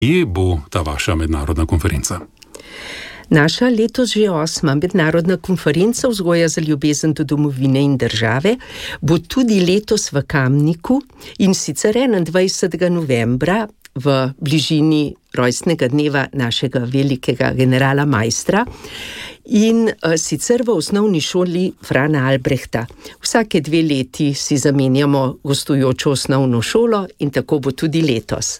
Kje bo ta vaša mednarodna konferenca? Naša letos že 8. mednarodna konferenca Vzgoja za ljubezen do domovine in države bo tudi letos v Kamniku, in sicer 21. novembra v bližini rojstnega dneva našega velikega generala Maistra, in sicer v osnovni šoli Frana Albrehta. Vsake 2 leti si zamenjamo gostujočo osnovno šolo in tako bo tudi letos.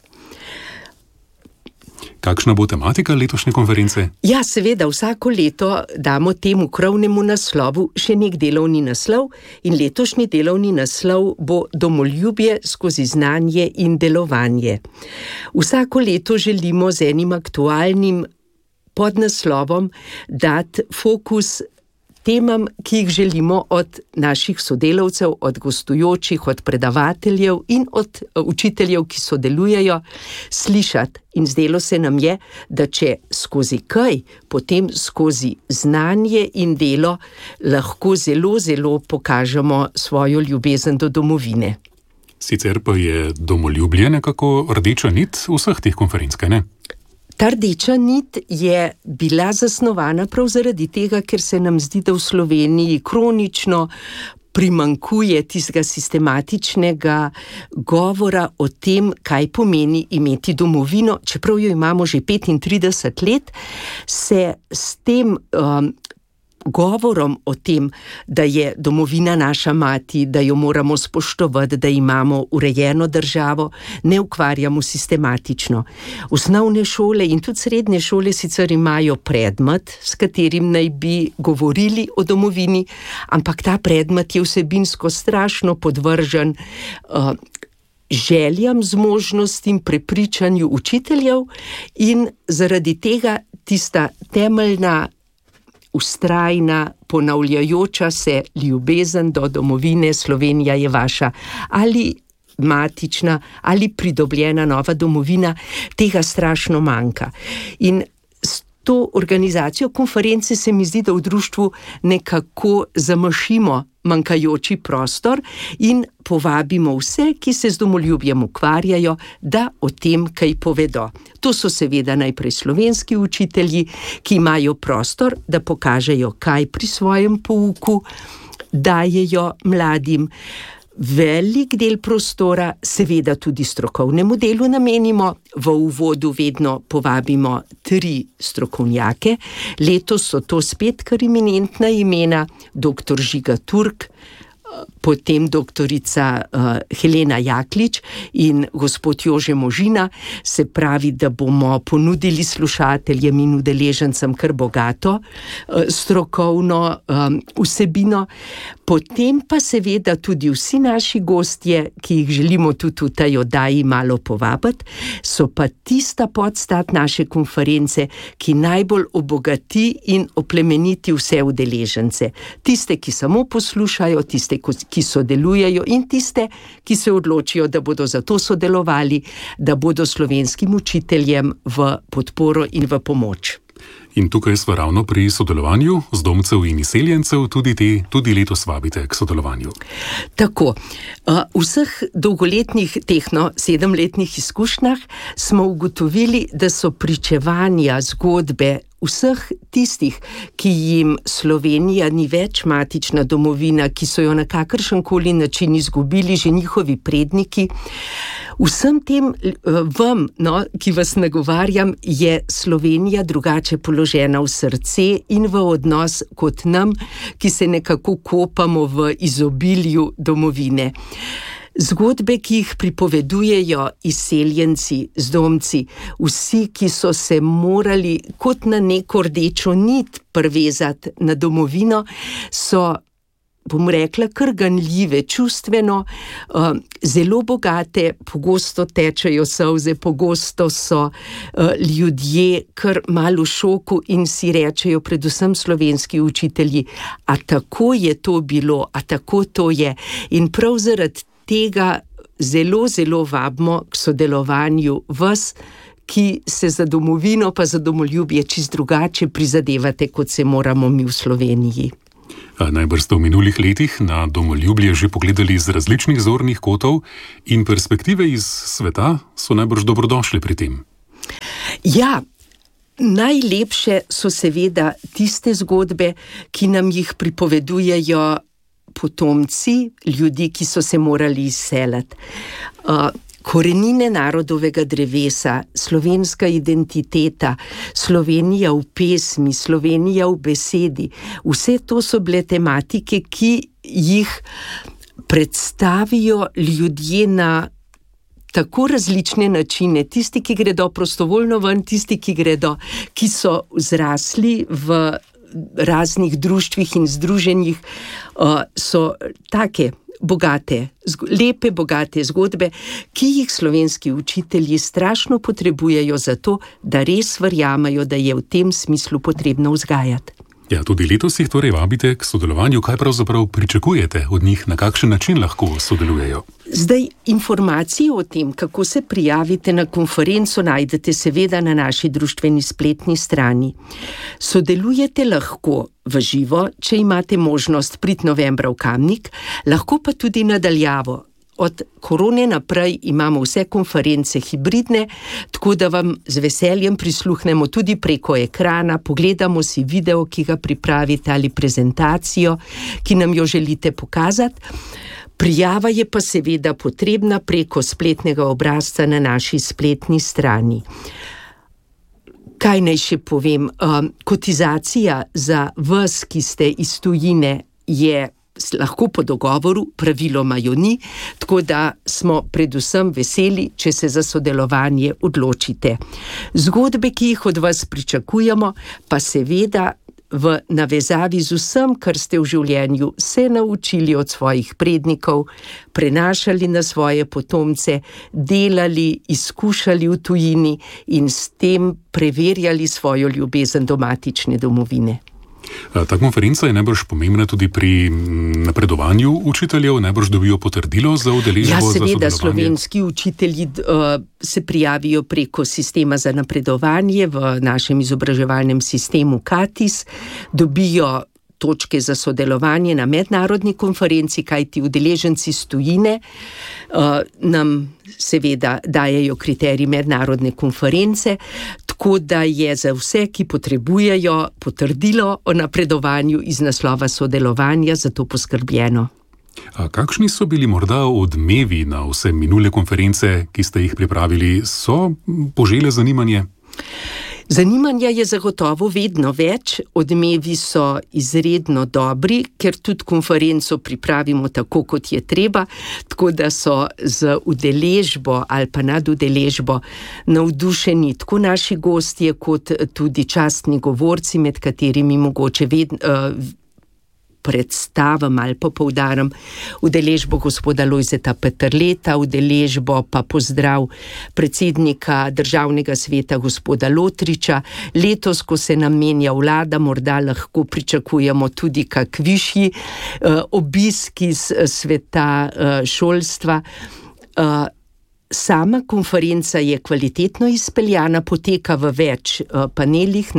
Kakšna bo tematika letošnje konference? Ja, seveda, vsako leto damo temu krovnemu naslovu še nek delovni naslov, in letošnji delovni naslov bo Domoljubje skozi znanje in delovanje. Vsako leto želimo z enim aktualnim podnaslovom dati fokus temam, ki jih želimo od naših sodelavcev, od gostujočih, od predavateljev in od učiteljev, ki sodelujejo, slišati. In zdelo se nam je, da če skozi kaj, potem skozi znanje in delo lahko zelo, zelo pokažemo svojo ljubezen do domovine. Sicer pa je domoljubje nekako rdeča nit vseh teh konferenc, kaj ne? Ta rdeča nit je bila zasnovana prav zaradi tega, ker se nam zdi, da v Sloveniji kronično primanjkuje tistega sistematičnega govora o tem, kaj pomeni imeti domovino. Čeprav jo imamo že 35 let, se s tem govorom o tem, da je domovina naša mati, da jo moramo spoštovati, da imamo urejeno državo, ne ukvarjamo sistematično. Osnovne šole in tudi srednje šole sicer imajo predmet, s katerim naj bi govorili o domovini, ampak ta predmet je vsebinsko strašno podvržen željam, zmožnostim, prepričanju učiteljev, in zaradi tega tista temeljna, vztrajna, ponavljajoča se ljubezen do domovine, Slovenija je vaša, ali matična ali pridobljena nova domovina, tega strašno manjka. In s to organizacijo konference se mi zdi, da v društvu nekako zamašimo manjkajoči prostor in povabimo vse, ki se z domoljubjem ukvarjajo, da o tem kaj povedo. To so seveda najprej slovenski učitelji, ki imajo prostor, da pokažejo, kaj pri svojem pouku dajejo mladim. Velik del prostora seveda tudi strokovnemu delu namenimo. V uvodu vedno povabimo 3 strokovnjake. Letos so to spet kar eminentna imena, dr. Žiga Turk, potem doktorica Helena Jaklič in gospod Jože Možina. Se pravi, da bomo ponudili slušateljem in udeležencem kar bogato strokovno vsebino. Potem pa seveda tudi vsi naši gostje, ki jih želimo tudi v tej oddaji malo povabiti, so pa tista podstat naše konference, ki najbolj obogati in oplemeniti vse udeležence. Tiste, ki samo poslušajo, tiste, ki sodelujejo, in tiste, ki se odločijo, da bodo za to sodelovali, da bodo slovenskim učiteljem v podporo in v pomoč. In tukaj smo ravno pri sodelovanju z domcev in izseljencev, tudi letos vabite k sodelovanju. Tako, v vseh dolgoletnih 7-letnih izkušnjah smo ugotovili, da so pričevanja, zgodbe vseh tistih, ki jim Slovenija ni več matična domovina, ki so jo na kakršenkoli način izgubili že njihovi predniki. Vsem tem vam, ki vas nagovarjam, je Slovenija drugače položena v srce in v odnos kot nam, ki se nekako kopamo v izobilju domovine. Zgodbe, ki jih pripovedujejo izseljenci, zdomci, vsi, ki so se morali kot na neko rdečo nit privezati na domovino, so, bom rekla, kar ganljive, čustveno, zelo bogate, pogosto tečejo solze, pogosto so ljudje kar malo v šoku in si rečejo, predvsem slovenski učitelji, a tako je to bilo, a tako to je. In prav zaradi tega zelo, zelo vabimo k sodelovanju vas, ki se za domovino pa za domoljubje čisto drugače prizadevate, kot se moramo mi v Sloveniji. Najbrž ste v minulih letih na domoljubje že pogledali z različnih zornih kotov in perspektive iz sveta so najbrž dobrodošle pri tem. Ja, najlepše so seveda tiste zgodbe, ki nam jih pripovedujejo potomci ljudi, ki so se morali izseliti. Korenine narodovega drevesa, slovenska identiteta, Slovenija v pesmi, Slovenija v besedi, vse to so bile tematike, ki jih predstavijo ljudje na tako različne načine, tisti, ki gredo prostovoljno ven, tisti, ki so zrasli v raznih društvih in združenjih, so take bogate, lepe, bogate zgodbe, ki jih slovenski učitelji strašno potrebujejo za to, da res verjamajo, da je v tem smislu potrebno vzgajati. Ja, tudi letos jih torej vabite k sodelovanju. Kaj pravzaprav pričakujete od njih, na kakšen način lahko sodelujejo? Zdaj, informacije o tem, kako se prijavite na konferenco, najdete seveda na naši društveni spletni strani. Sodelujete lahko v živo, če imate možnost priti novembra v Kamnik, lahko pa tudi nadaljavo. Od korone naprej imamo vse konference hibridne, tako da vam z veseljem prisluhnemo tudi preko ekrana, pogledamo si video, ki ga pripravite, ali prezentacijo, ki nam jo želite pokazati. Prijava je pa seveda potrebna preko spletnega obrazca na naši spletni strani. Kaj naj še povem? Kotizacija za vas, ki ste iz tujine, je lahko po dogovoru, praviloma jo ni, tako da smo predvsem veseli, če se za sodelovanje odločite. Zgodbe, ki jih od vas pričakujemo, pa seveda v navezavi z vsem, kar ste v življenju se naučili od svojih prednikov, prenašali na svoje potomce, delali, izkušali v tujini in s tem preverjali svojo ljubezen do matične domovine. Ta konferenca je najbrž pomembna tudi pri napredovanju učiteljev, najbrž dobijo potrdilo za udeležbo, za sodelovanje. Ja, seveda, slovenski učitelji se prijavijo preko sistema za napredovanje v našem izobraževalnem sistemu KATIS, dobijo točke za sodelovanje na mednarodni konferenci, kajti udeleženci iz tujine nam seveda dajejo kriterij mednarodne konference, tako da je za vse, ki potrebujejo potrdilo o napredovanju iz naslova sodelovanja, za to poskrbljeno. A kakšni so bili morda odmevi na vse minule konference, ki ste jih pripravili? So požele zanimanje? Zanimanja je zagotovo vedno več, odmevi so izredno dobri, ker tudi konferenco pripravimo tako, kot je treba, tako da so z udeležbo ali pa nad udeležbo navdušeni tako naši gostje, kot tudi častni govorci, med katerimi mogoče predstavam ali pa poudarim udeležbo gospoda Lojzeta Peterleta, udeležbo pa pozdrav predsednika državnega sveta gospoda Lotriča. Letos, ko se nam menja vlada, morda lahko pričakujemo tudi kak višji obisk iz sveta šolstva. Sama konferenca je kvalitetno izpeljana, poteka v več panelih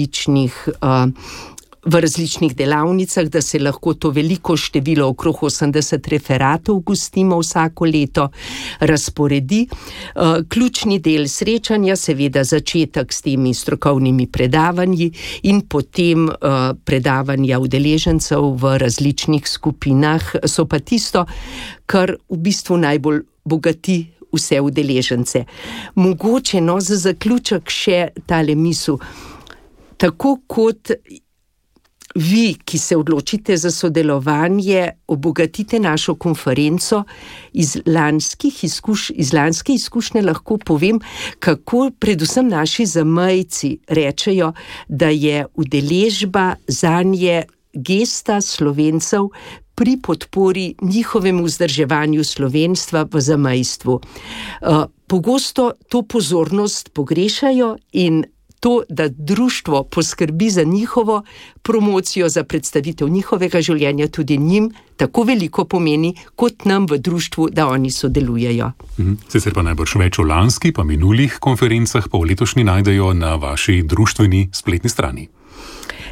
v različnih delavnicah, da se lahko to veliko število, okrog 80 referatov gostimo vsako leto, razporedi. Ključni del srečanja, seveda začetek s temi strokovnimi predavanji in potem predavanja udeležencev v različnih skupinah, so pa tisto, kar v bistvu najbolj bogati vse udeležence. Mogoče za zaključek še tale misel. Tako kot vi, ki se odločite za sodelovanje, obogatite našo konferenco, iz lanske izkušnje lahko povem, kako predvsem naši zamejci rečejo, da je udeležba zanje gesta Slovencev pri podpori njihovemu vzdrževanju slovenstva v zamejstvu. Pogosto to pozornost pogrešajo in to, da društvo poskrbi za njihovo promocijo, za predstavitev njihovega življenja, tudi njim tako veliko pomeni, kot nam v društvu, da oni sodelujejo. Sicer pa najbrž več o lanski, pa minulih konferencah, pa v letošnji najdejo na vaši društveni spletni strani.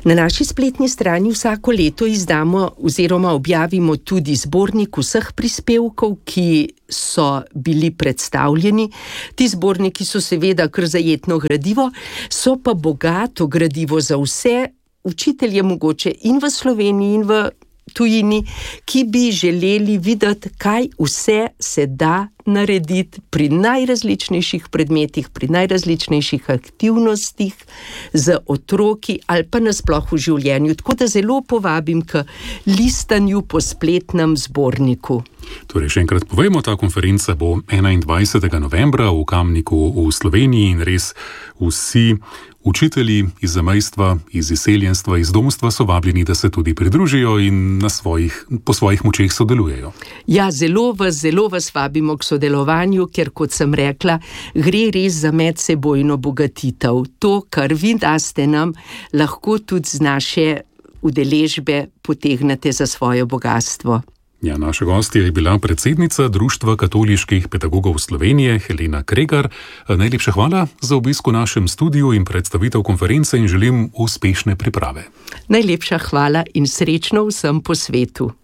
Na naši spletni strani vsako leto izdamo oziroma objavimo tudi zbornik vseh prispevkov, ki so bili predstavljeni. Ti zborniki so seveda kar zajetno gradivo, so pa bogato gradivo za vse učitelje mogoče in v Sloveniji in v tujini, ki bi želeli videti, kaj vse se da narediti pri najrazličnejših predmetih, pri najrazličnejših aktivnostih z otroki ali pa nasploh v življenju. Tako da zelo povabim k listanju po spletnem zborniku. Torej, še enkrat povemo, ta konferenca bo 21. novembra v Kamniku v Sloveniji in res vsi učitelji iz zamejstva, iz izseljenstva, iz domstva so vabljeni, da se tudi pridružijo in po svojih močeh sodelujejo. Ja, zelo vas vabimo k sodelovanju, ker, kot sem rekla, gre res za medsebojno bogatitev. To, kar vi daste nam, lahko tudi z naše udeležbe potegnete za svoje bogatstvo. Ja, naša gostja je bila predsednica Društva katoliških pedagogov Slovenije, Helena Kregar. Najlepša hvala za obisk v našem studiu in predstavitev konference in želim uspešne priprave. Najlepša hvala in srečno vsem po svetu.